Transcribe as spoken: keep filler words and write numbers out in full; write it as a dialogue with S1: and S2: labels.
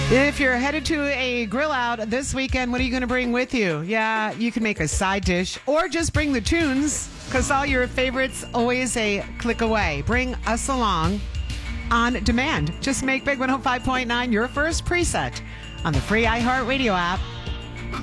S1: If you're headed to a grill out this weekend, what are you going to bring with you? Yeah, you can make a side dish or just bring the tunes because all your favorites always a click away. Bring us along on demand. Just make Big one oh five point nine your first preset on the free iHeartRadio app.